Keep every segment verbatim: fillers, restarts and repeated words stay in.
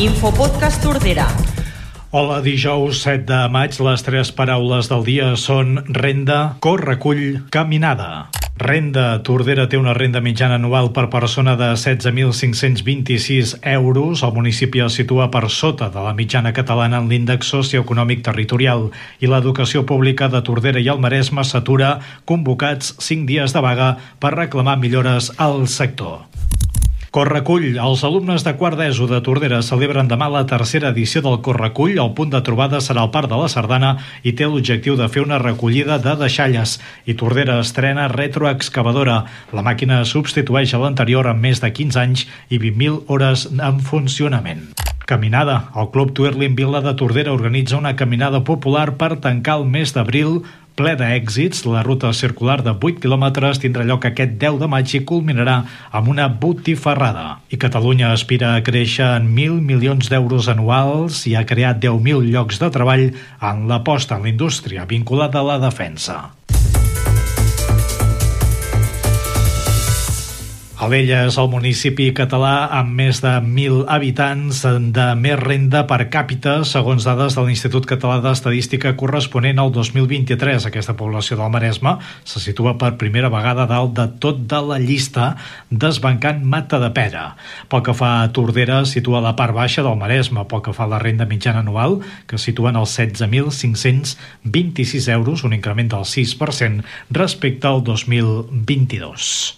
Infopodcast Tordera. Hola, dijous set de maig, les tres paraules del dia són renda, correcull, caminada. Renda. Tordera té una renda mitjana anual per persona de setze mil cinc-cents vint-i-sis euros. El municipi es situa per sota de la mitjana catalana en l'índex socioeconòmic territorial i l'educació pública de Tordera i el Maresme s'atura, convocats cinc dies de vaga per reclamar millores al sector. Correcull. Els alumnes de quart d'ESO de Tordera celebren demà la tercera edició del Correcull. El punt de trobada serà el Parc de la Sardana i té l'objectiu de fer una recollida de deixalles. I Tordera estrena retroexcavadora. La màquina substitueix a l'anterior amb més de quinze anys i vint mil hores en funcionament. Caminada. El Club Twirling Vila de Tordera organitza una caminada popular per tancar el mes d'abril ple d'èxits. La ruta circular de vuit quilòmetres tindrà lloc aquest deu de maig i culminarà amb una botifarrada. I Catalunya aspira a créixer en mil milions d'euros anuals i ha creat deu mil llocs de treball en l'aposta en la indústria vinculada a la defensa. Alella és el municipi català amb més de mil habitants de més renda per càpita, segons dades de l'Institut Català d'Estadística corresponent al dos mil vint-i-tres. Aquesta població del Maresme se situa per primera vegada dalt de tot de la llista, desbancant Matadepera. Pel que fa a Tordera, situa la part baixa del Maresme. Pel que fa a la renda mitjana anual, que situen els setze mil cinc-cents vint-i-sis euros, un increment del sis per cent respecte al dos mil vint-i-dos.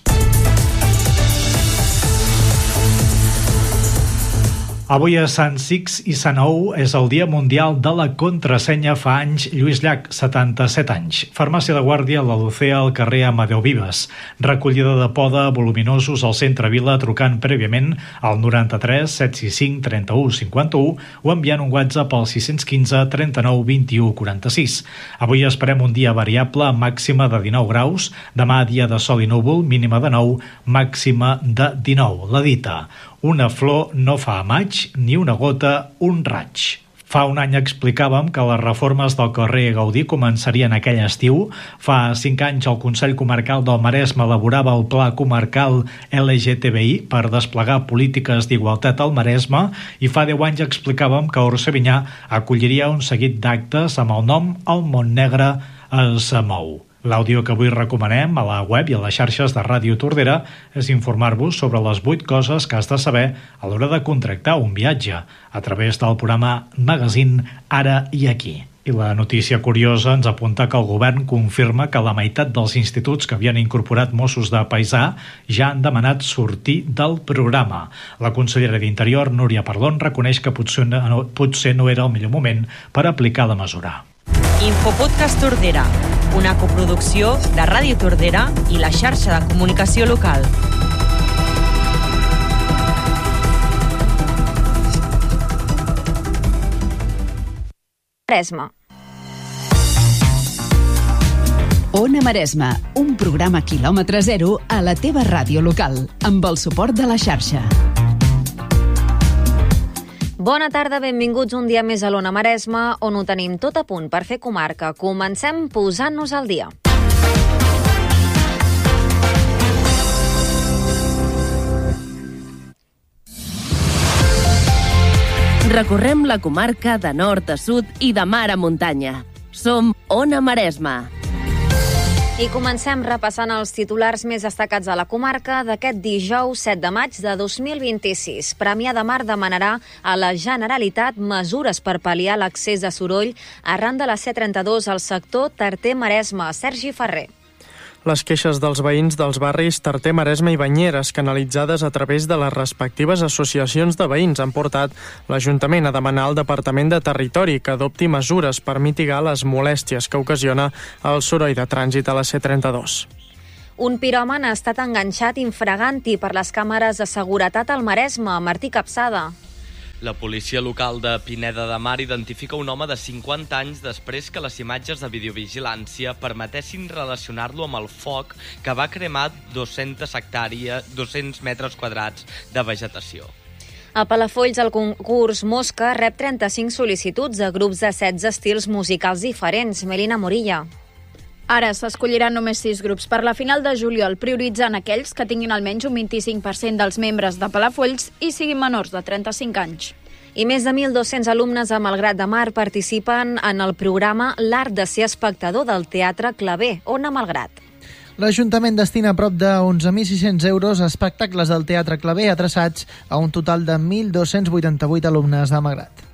Avui a Sant Six i Sant Ou és el Dia Mundial de la Contrasenya. Fa anys, Lluís Llach, setanta-set anys. Farmàcia de Guàrdia, la Lucea, al carrer Amadeu Vives. Recollida de poda voluminosos al centre Vila, trucant prèviament al noranta-tres set sis cinc trenta-u cinquanta-u o enviant un WhatsApp al sis quinze trenta-nou vint-i-u quaranta-sis. Avui esperem un dia variable, màxima de dinou graus. Demà, dia de sol i núvol, mínima de nou, màxima de dinou. La dita: una flor no fa a maig, ni una gota un raig. Fa un any explicàvem que les reformes del carrer Gaudí començarien aquell estiu. Fa cinc anys el Consell Comarcal del Maresme elaborava el Pla Comarcal L G T B I per desplegar polítiques d'igualtat al Maresme i fa deu anys explicàvem que Orcevinyà acolliria un seguit d'actes amb el nom El Montnegre es mou. L'àudio que avui recomanem a la web i a les xarxes de Ràdio Tordera és informar-vos sobre les vuit coses que has de saber a l'hora de contractar un viatge a través del programa Magazine Ara i Aquí. I la notícia curiosa ens apunta que el govern confirma que la meitat dels instituts que havien incorporat Mossos de paisà ja han demanat sortir del programa. La consellera d'Interior, Núria Parlon, reconeix que potser no, potser no era el millor moment per aplicar la mesura. Infopodcast Tordera, una coproducció de Ràdio Tordera i la xarxa de comunicació local. Maresme. Ona Maresme, un programa quilòmetre zero a la teva ràdio local, amb el suport de la xarxa. Bona tarda, benvinguts un dia més a l'Ona Maresme, on ho tenim tot a punt per fer comarca. Comencem posant-nos al dia. Recorrem la comarca de nord a sud i de mar a muntanya. Som Ona Maresme. I comencem repassant els titulars més destacats de la comarca d'aquest dijous set de maig de dos mil vint-i-sis. Premià de Mar demanarà a la Generalitat mesures per pal·liar l'accés de soroll arran de la C trenta-dos al sector Tarter-Maresme. Sergi Ferrer. Les queixes dels veïns dels barris Tarter, Maresme i Banyeres, canalitzades a través de les respectives associacions de veïns, han portat l'Ajuntament a demanar al Departament de Territori que adopti mesures per mitigar les molèsties que ocasiona el soroll de trànsit a la C trenta-dos. Un piròman ha estat enganxat infragant-hi per les càmeres de seguretat al Maresme. Martí Capçada. La policia local de Pineda de Mar identifica un home de cinquanta anys després que les imatges de videovigilància permetessin relacionar-lo amb el foc que va cremar dos-centes hectàrees, dos-cents metres quadrats de vegetació. A Palafolls, el concurs Mosca rep trenta-cinc sol·licituds de grups de setze estils musicals diferents. Melina Morilla. Ara s'escolliran només sis grups per la final de juliol, prioritzant aquells que tinguin almenys un vint-i-cinc per cent dels membres de Palafolls i siguin menors de trenta-cinc anys. I més de mil dos-cents alumnes a Malgrat de Mar participen en el programa L'art de ser espectador del Teatre Claver. Ona Malgrat. L'Ajuntament destina prop de onze mil sis-cents euros a espectacles del Teatre Claver adreçats a un total de mil dos-cents vuitanta-vuit alumnes de Malgrat.